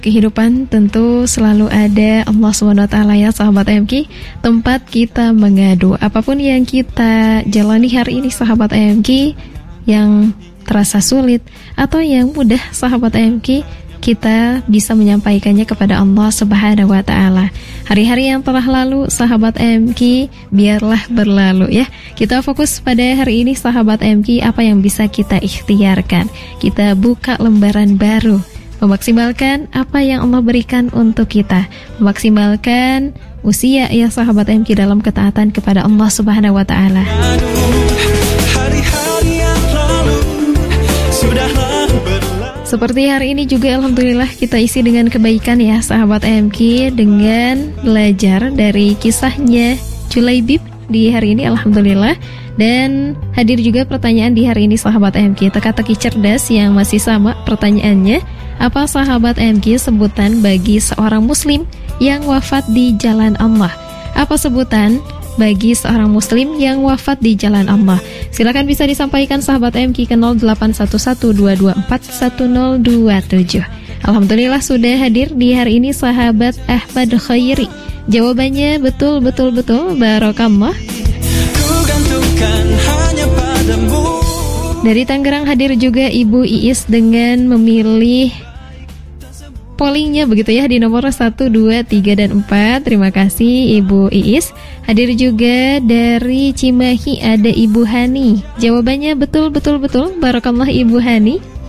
Kehidupan tentu selalu ada Allah SWT ya sahabat AMK, tempat kita mengadu. Apapun yang kita jalani hari ini sahabat AMK, yang terasa sulit atau yang mudah sahabat AMK, kita bisa menyampaikannya kepada Allah Subhanahu wa Ta'ala. Hari-hari yang telah lalu sahabat AMK, biarlah berlalu ya. Kita fokus pada hari ini sahabat AMK, apa yang bisa kita ikhtiarkan. Kita buka lembaran baru, memaksimalkan apa yang Allah berikan untuk kita, memaksimalkan usia ya sahabat AMK dalam ketaatan kepada Allah Subhanahu wa Ta'ala. Seperti hari ini juga alhamdulillah kita isi dengan kebaikan ya sahabat AMK, dengan belajar dari kisahnya Julaibib di hari ini alhamdulillah. Dan hadir juga pertanyaan di hari ini sahabat AMK, teka-teki cerdas yang masih sama pertanyaannya. Apa sahabat AMK sebutan bagi seorang muslim yang wafat di jalan Allah? Apa sebutan bagi seorang muslim yang wafat di jalan Allah? Silakan bisa disampaikan sahabat AMK ke 081122411027. Alhamdulillah sudah hadir di hari ini sahabat Ahmad Khairi. Jawabannya betul. Barakallah. Dari Tangerang hadir juga Ibu Iis dengan memilih pollingnya begitu ya di nomor 1, 2, 3, dan 4. Terima kasih Ibu Iis. Hadir juga dari Cimahi ada Ibu Hani. Jawabannya betul. Barakallah Ibu Hani.